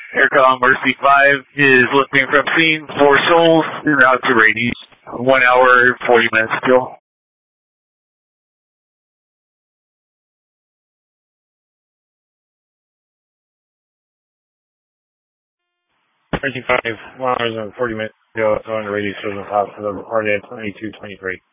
Aircom Mercy 5 is lifting from scene for Souls en route to Radies. 1 hour, 40 minutes still. Mercy 5, 1 hours and 40 minutes still, going to Radies Children's Hospital, reported at 22:23.